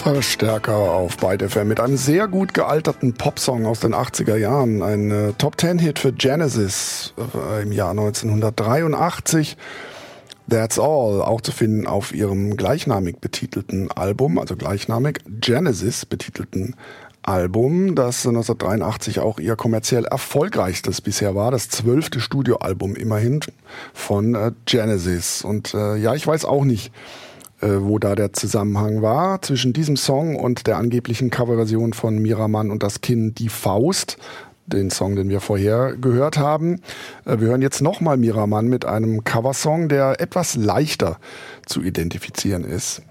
Verstärker auf Byte FM mit einem sehr gut gealterten Popsong aus den 80er Jahren. Ein Top-10-Hit für Genesis im Jahr 1983. That's All, auch zu finden auf ihrem gleichnamig betitelten Album, also gleichnamig Genesis betitelten Album, das 1983 auch ihr kommerziell erfolgreichstes bisher war, das 12. Studioalbum immerhin von Genesis. Und ja, ich weiß auch nicht, wo da der Zusammenhang war zwischen diesem Song und der angeblichen Coverversion von Miramann und das Kinn Die Faust, den Song, den wir vorher gehört haben. Wir hören jetzt nochmal Miramann mit einem Coversong, der etwas leichter zu identifizieren ist.